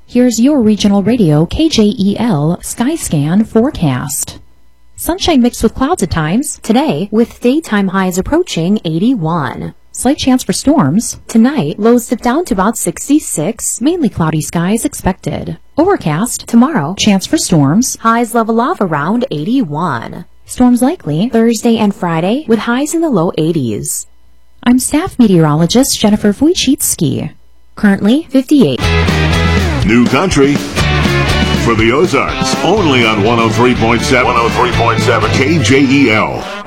Here's your regional radio KJEL Skyscan forecast. Sunshine mixed with clouds at times. Today, with daytime highs approaching 81. Slight chance for storms. Tonight, lows dip down to about 66. Mainly cloudy skies expected. Overcast. Tomorrow, chance for storms. Highs level off around 81. Storms likely Thursday and Friday with highs in the low 80s. I'm staff meteorologist Jennifer Wojcicki. Currently 58. New country for the Ozarks, only on 103.7 KJEL.